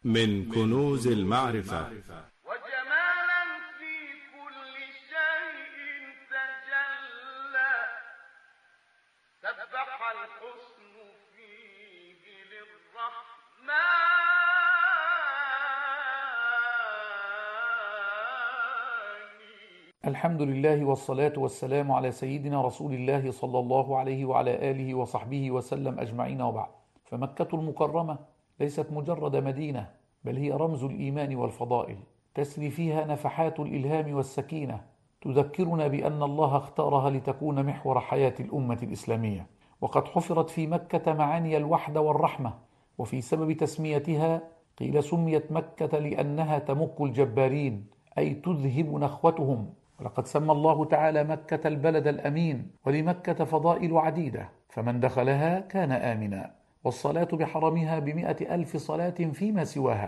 من كنوز المعرفة. وجمالا في كل شيء تجلى، سبح الحسن فيه للرحمن. الحمد لله والصلاة والسلام على سيدنا رسول الله صلى الله عليه وعلى آله وصحبه وسلم أجمعين، وبعد. فمكة المكرمة ليست مجرد مدينة، بل هي رمز الإيمان والفضائل، تسري فيها نفحات الإلهام والسكينة، تذكرنا بأن الله اختارها لتكون محور حياة الأمة الإسلامية. وقد حفرت في مكة معاني الوحدة والرحمة، وفي سبب تسميتها قيل سميت مكة لأنها تمك الجبارين، أي تذهب نخوتهم. ولقد سمى الله تعالى مكة البلد الأمين، ولمكة فضائل عديدة، فمن دخلها كان آمنا، والصلاة بحرمها ب100,000 صلاة فيما سواها.